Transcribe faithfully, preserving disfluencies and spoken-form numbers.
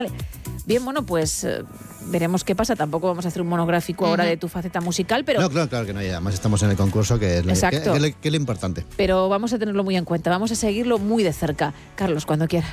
Bien, bueno, pues eh, veremos qué pasa. Tampoco vamos a hacer un monográfico ahora de tu faceta musical, pero... No, claro, claro que no. Y además estamos en el concurso, que es, lo, que, Exacto. que, que, que es lo importante. Pero vamos a tenerlo muy en cuenta. Vamos a seguirlo muy de cerca. Carlos, cuando quieras.